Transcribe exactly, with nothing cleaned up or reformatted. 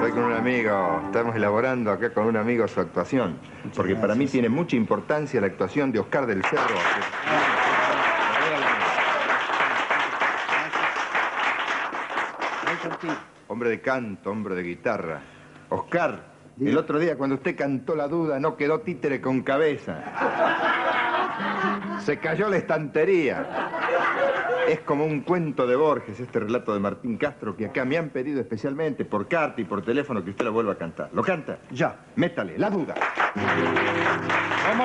Estoy con un amigo, estamos elaborando acá con un amigo su actuación. Muchas porque gracias. Para mí tiene mucha importancia la actuación de Oscar del Cerro. Hombre de canto, hombre de guitarra. Oscar, Diga. el otro día cuando usted cantó La Duda no quedó títere con cabeza. Se cayó la estantería. Es como un cuento de Borges, este relato de Martín Castro, que acá me han pedido especialmente por carta y por teléfono que usted lo vuelva a cantar. ¿Lo canta? Ya. Métale, La Duda.